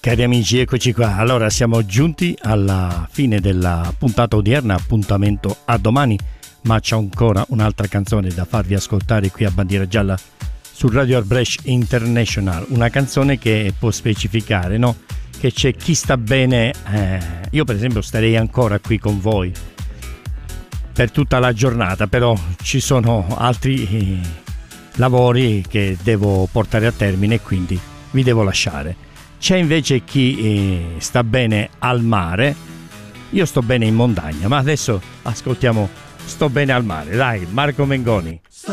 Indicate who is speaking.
Speaker 1: Cari amici, eccoci qua. Allora, siamo giunti alla fine della puntata odierna, appuntamento a domani, ma c'è ancora un'altra canzone da farvi ascoltare qui a Bandiera Gialla su Radio Arbrecht International, una canzone che può specificare, no? Che c'è chi sta bene, io per esempio starei ancora qui con voi per tutta la giornata, però ci sono altri lavori che devo portare a termine e quindi vi devo lasciare. C'è invece chi sta bene al mare, io sto bene in montagna, ma adesso ascoltiamo Sto bene al mare, dai, Marco Mengoni.